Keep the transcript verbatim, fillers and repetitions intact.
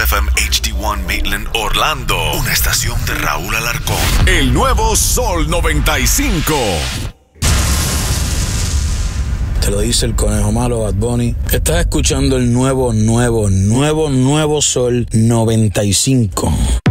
F M H D uno Maitland, Orlando. Una estación de Raúl Alarcón. El nuevo Sol noventa y cinco. Te lo dice el conejo malo, Bad Bunny. Estás escuchando el nuevo, nuevo, nuevo, nuevo Sol noventa y cinco.